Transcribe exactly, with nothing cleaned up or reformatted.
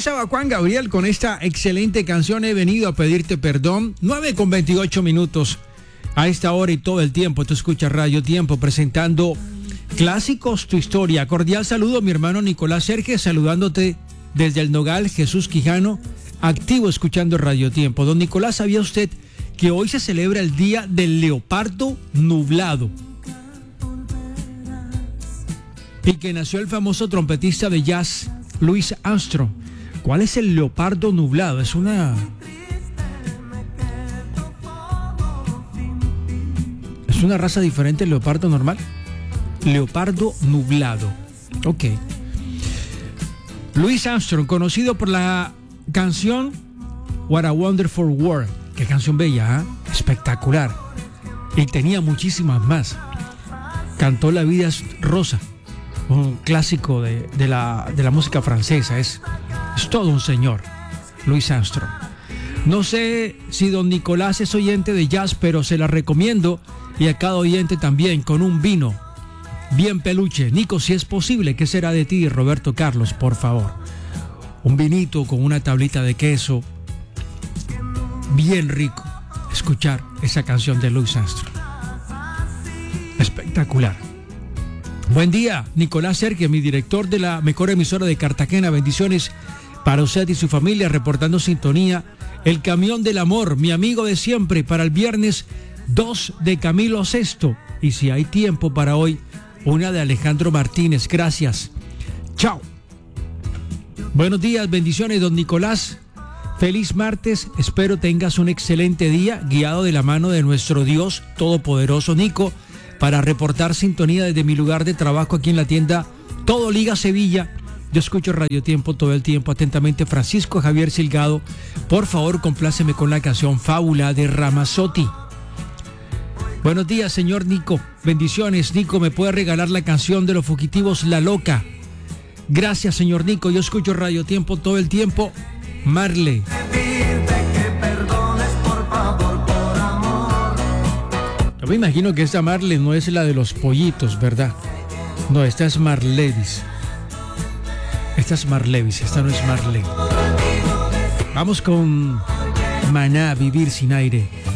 estaba Juan Gabriel con esta excelente canción He venido a pedirte perdón. nueve con veintiocho minutos a esta hora y todo el tiempo. Tú escuchas Radio Tiempo presentando Clásicos, tu historia. Cordial saludo, mi hermano Nicolás Serge, saludándote desde el Nogal, Jesús Quijano, activo escuchando Radio Tiempo. Don Nicolás, ¿sabía usted que hoy se celebra el Día del Leopardo Nublado? Y que nació el famoso trompetista de jazz Louis Armstrong. ¿Cuál es el leopardo nublado? Es una... ¿Es una raza diferente del leopardo normal? Leopardo nublado. Ok. Louis Armstrong, conocido por la canción What a Wonderful World. Qué canción bella, ¿eh? Espectacular. Y tenía muchísimas más. Cantó La vida es rosa, un clásico de, de, la, de la música francesa. Es, es todo un señor, Louis Armstrong. No sé si don Nicolás es oyente de jazz, pero se la recomiendo, y a cada oyente también, con un vino bien peluche. Nico, si es posible, ¿qué será de ti, Roberto Carlos? Por favor, un vinito con una tablita de queso, bien rico. Escuchar esa canción de Louis Armstrong, espectacular. Buen día, Nicolás Serge, mi director de la mejor emisora de Cartagena. Bendiciones para usted y su familia, reportando sintonía. El camión del amor, mi amigo de siempre, para el viernes dos de Camilo Sesto. Y si hay tiempo para hoy, una de Alejandro Martínez. Gracias. Chao. Buenos días, bendiciones, don Nicolás. Feliz martes. Espero tengas un excelente día, guiado de la mano de nuestro Dios Todopoderoso. Nico, para reportar sintonía desde mi lugar de trabajo aquí en la tienda Todo Liga Sevilla. Yo escucho Radio Tiempo todo el tiempo. Atentamente, Francisco Javier Silgado. Por favor, compláceme con la canción Fábula de Ramazzotti. Buenos días, señor Nico. Bendiciones. Nico, ¿me puede regalar la canción de los fugitivos La Loca? Gracias, señor Nico. Yo escucho Radio Tiempo todo el tiempo. Marley. Yo me imagino que esta Marley no es la de los pollitos, ¿verdad? No, esta es Marlevis. Esta es Marlevis, esta no es Marley. Vamos con Maná, Vivir sin aire.